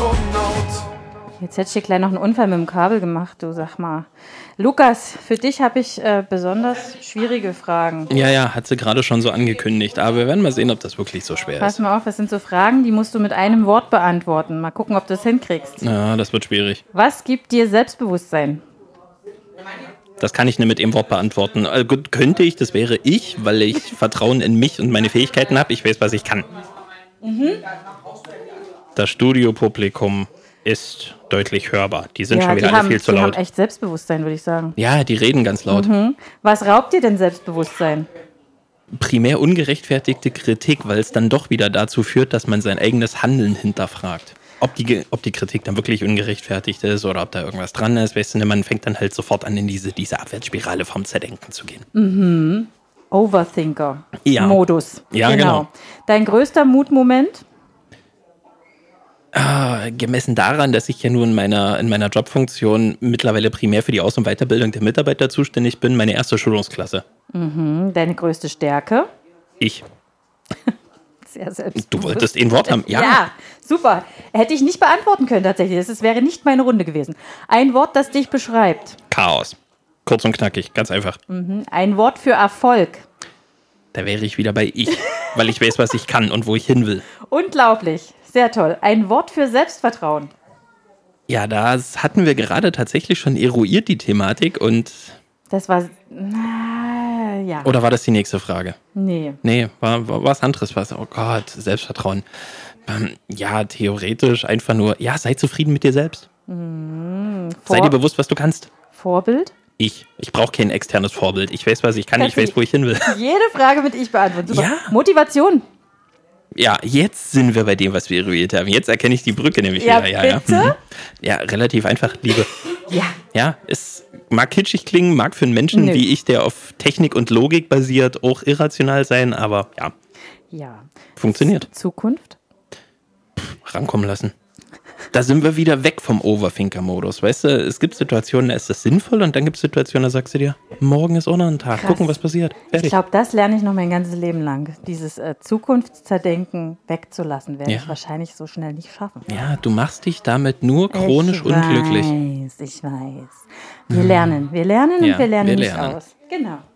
Astronaut. Jetzt hätte ich dir gleich noch einen Unfall mit dem Kabel gemacht, du, sag mal. Lukas, für dich habe ich besonders schwierige Fragen. Ja, hat sie gerade schon so angekündigt. Aber wir werden mal sehen, ob das wirklich so schwer Pass ist. mal auf, das sind so Fragen, die musst du mit einem Wort beantworten. Mal gucken, ob du das hinkriegst. Ja, das wird schwierig. Was gibt dir Selbstbewusstsein? Das kann ich nur mit dem Wort beantworten. Also gut, könnte ich, das wäre ich, weil ich Vertrauen in mich und meine Fähigkeiten habe. Ich weiß, was ich kann. Das Studiopublikum ist deutlich hörbar. Die sind schon wieder alle viel zu die laut. haben echt Selbstbewusstsein, würde ich sagen. Ja, die reden ganz laut. Was raubt dir denn Selbstbewusstsein? Primär ungerechtfertigte Kritik, weil es dann doch wieder dazu führt, dass man sein eigenes Handeln hinterfragt. Ob die Kritik dann wirklich ungerechtfertigt ist oder ob da irgendwas dran ist, weißt du, man fängt dann halt sofort an, in diese Abwärtsspirale vom Zerdenken zu gehen. Overthinker-Modus. Ja, genau. Dein größter Mutmoment? Gemessen daran, dass ich ja nur in meiner Jobfunktion mittlerweile primär für die Aus- und Weiterbildung der Mitarbeiter zuständig bin, meine erste Schulungsklasse. Deine größte Stärke? Ich. Sehr selbstbewusst. Du wolltest ein Wort haben. Ja, super. Hätte ich nicht beantworten können tatsächlich. Das wäre nicht meine Runde gewesen. Ein Wort, das dich beschreibt. Chaos. Kurz und knackig, ganz einfach. Ein Wort für Erfolg. Da wäre ich wieder bei ich, weil ich weiß, was ich kann und wo ich hin will. Unglaublich. Sehr toll. Ein Wort für Selbstvertrauen. Ja, das hatten wir gerade tatsächlich schon eruiert, die Thematik. Und Das war... ja. oder war das die nächste Frage? Nee. Nee, war was anderes. Oh Gott, Selbstvertrauen. Ja, theoretisch einfach nur, ja, sei zufrieden mit dir selbst. Sei dir bewusst, was du kannst. Vorbild? Ich brauche kein externes Vorbild. Ich weiß, was ich kann, ich weiß, wo ich hin will. Jede Frage mit ich beantworten. Super. Ja. Motivation. Ja, jetzt sind wir bei dem, was wir eruiert haben. Jetzt erkenne ich die Brücke nämlich Ja, wieder. bitte? Ja, relativ einfach. Liebe. Ja. Ja, es mag kitschig klingen, mag für einen Menschen Nö. wie ich, der auf Technik und Logik basiert, auch irrational sein, aber ja, Ja. funktioniert. Zukunft? Rankommen lassen. Da sind wir wieder weg vom Overthinker-Modus. Weißt du, es gibt Situationen, da ist das sinnvoll und dann gibt es Situationen, da sagst du dir, morgen ist auch noch ein Tag, Krass. gucken, was passiert. Fertig. Ich glaube, das lerne ich noch mein ganzes Leben lang. Dieses Zukunftszerdenken wegzulassen, werde ich wahrscheinlich so schnell nicht schaffen. Ja, du machst dich damit nur chronisch unglücklich. Ich weiß. Wir lernen. Wir lernen und Ja, wir lernen wir nicht lernen. aus. Genau.